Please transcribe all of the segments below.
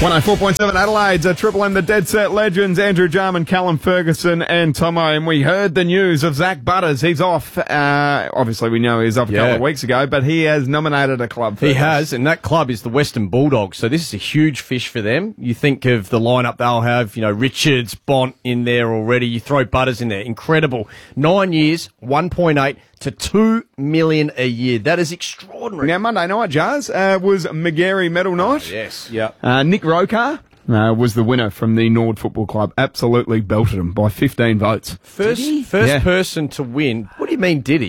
104.7 Adelaide's a Triple M, the Dead Set Legends, Andrew Jarman, Callum Ferguson and Tomo. And we heard the news of Zach Butters. He's off. Obviously, we know he was off a couple of weeks ago, but he has nominated a club for He has, and that club is the Western Bulldogs. So this is a huge fish for them. You think of the lineup they'll have, Richards, Bont in there already. You throw Butters in there. Incredible. 9 years, 1.8 to 2 million a year. That is extraordinary. Now, Monday night, Jars, was McGarry Medal Night. Yes. Yeah. Nick Rokar was the winner from the Nord Football Club. Absolutely belted him by 15 votes. First person to win. What do you mean, did he?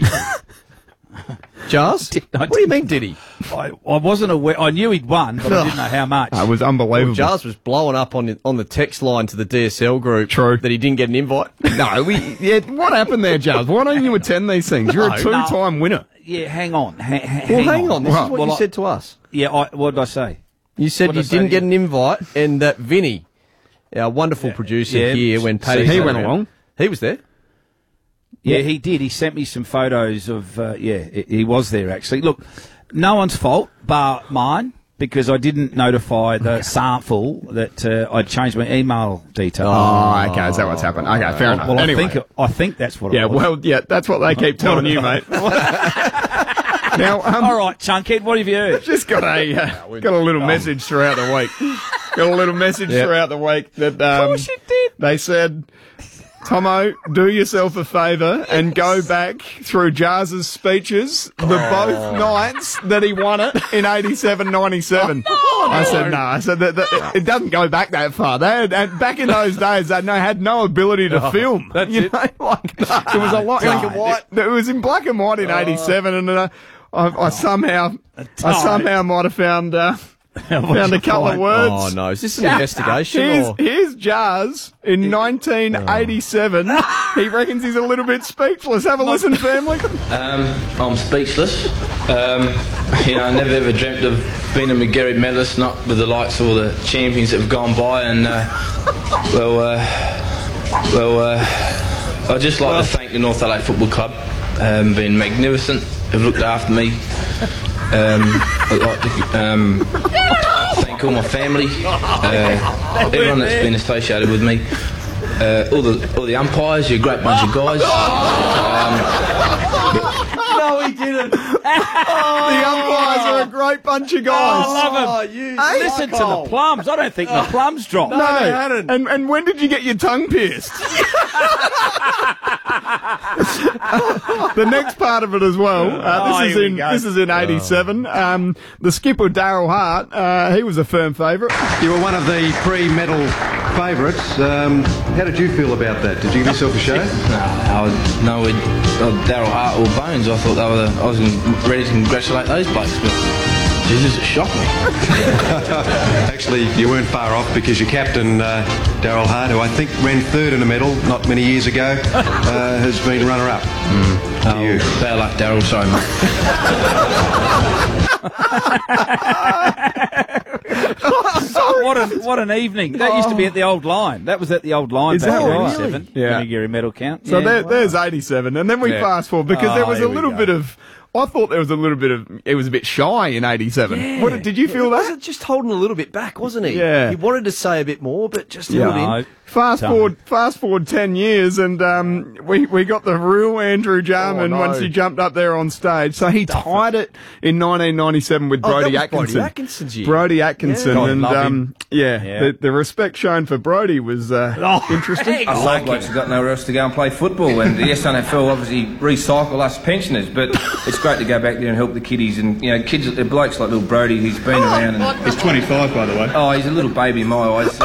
Jars? What do you mean, did he? I wasn't aware. I knew he'd won, but I didn't know how much. It was unbelievable. Well, Jars was blowing up on the text line to the DSL group. True. That he didn't get an invite. No, what happened there, Jars? Why don't you attend these things? You're a two-time winner. Yeah, hang on. Hang on. This is what you said to us. Yeah, what did I say? You said you didn't get an invite, and that Vinny, our wonderful producer here, when Paddy he went along. He was there. Yeah, he did. He sent me some photos of, he was there actually. Look, no one's fault bar mine because I didn't notify the sample that I'd changed my email details. Oh, okay. Is that what's happened? Okay, fair enough. Well, anyway. I think that's what it was. That's what they keep telling you, mate. Now, all right, Chunkhead, what have you heard? Just got a little message throughout the week. Got a little message throughout the week that Of course you did. They said, Tomo, do yourself a favour and go back through Jars' speeches both nights that he won it in 87-97. I said, no. I said, it doesn't go back that far. Back in those days, they had no ability to film. That's it. It was a lot black and white. It was in black and white in 87, and I somehow might have found a couple of words. Oh, no. Is this an investigation? Here's Jars in 1987. He reckons he's a little bit speechless. Have a listen, family. I'm speechless. I never ever dreamt of being a McGarry medalist, not with the likes of all the champions that have gone by. And, I'd just like to thank the North Adelaide Football Club. Been magnificent. Have looked after me. I'd like to thank all my family, everyone that's been associated with me, all the umpires. You're a great bunch of guys. No, he didn't. The umpires are a great bunch of guys. I love him. Listen to the plums. I don't think the plums dropped. No, they hadn't. And when did you get your tongue pierced? The next part of it as well. This is in 87. The skipper Daryl Hart. He was a firm favourite. You were one of the pre-medal favourites. How did you feel about that? Did you give yourself a show? No, Daryl Hart or Bones. I thought I was ready to congratulate those blokes, but Jesus, it shocked me. Actually, you weren't far off because your captain, Daryl Hart, who I think ran third in a medal not many years ago, has been runner-up. To you. Bad luck, Daryl. Sorry, mate. What an evening. That used to be at the Old Line. That was at the Old Line back in 87. Yeah. McGarry medal count. So there's 87. And then we fast forward because there was a little bit of... I thought there was a little bit of... It was a bit shy in 87. Yeah. Did you feel that? He was just holding a little bit back, wasn't he? Yeah. He wanted to say a bit more, but just held in. Fast forward 10 years, and we got the real Andrew Jarman once he jumped up there on stage. So he tied it in 1997 with Brodie Atkinson. Brodie Atkinson's year. Brodie Atkinson, God, and love him. the respect shown for Brodie was interesting. A lot of blokes have got nowhere else to go and play football, and the SNFL obviously recycle us pensioners, but it's great to go back there and help the kiddies, and kids, blokes like little Brodie, who's been around, and He's 25, by the way. oh, he's a little baby in my eyes.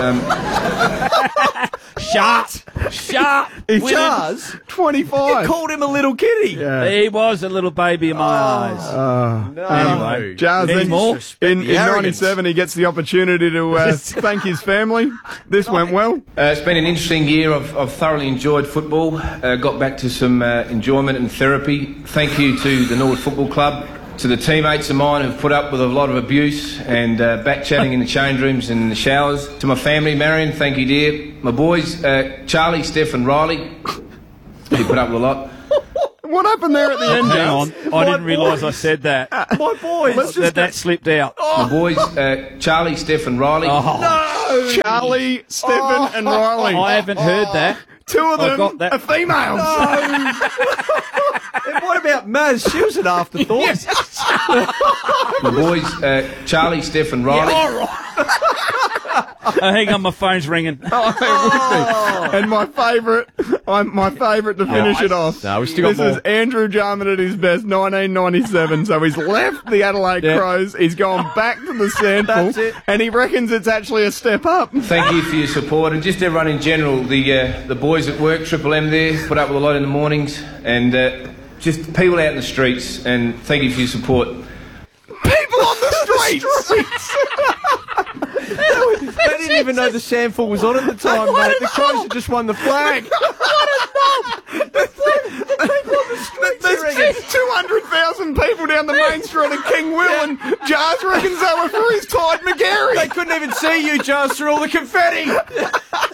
Sharp. He Jars? 25. You called him a little kitty. Yeah. He was a little baby in my eyes. Anyway, Jars, in 97, he gets the opportunity to thank his family. This went well. It's been an interesting year. I've thoroughly enjoyed football. Got back to some enjoyment and therapy. Thank you to the Nord Football Club, to the teammates of mine who've put up with a lot of abuse and back-chatting in the change rooms and in the showers. To my family, Marion, thank you, dear. My boys, Charlie, Steph and Riley, who put up with a lot. What happened there at the end? Hang on. Jazz? I didn't realise I said that. My boys. That slipped out. The boys, Charlie, Steph and Riley. Charlie, Stephen, and Riley. I haven't heard that. Two of I them got that. are females. And what about Maz? She was an afterthought. The boys, Charlie, Steph and Riley. Hang on, my phone's ringing. And my favourite to finish it off. No, we still got this is more. Andrew Jarman at his best, 1997. So he's left the Adelaide Crows. He's gone back to the Sandful. That's it. And he reckons it's actually a step up. Thank you for your support, and just everyone in general. The boys at work, Triple M there, put up with a lot in the mornings, and just people out in the streets, and thank you for your support. People on the streets. They didn't even know the Sandful was on at the time, mate. The Crows had just won the flag. There's 200,000 people down the main street of King Will, and Jars reckons they were for his Tide McGarry. They couldn't even see you, Jars, through all the confetti.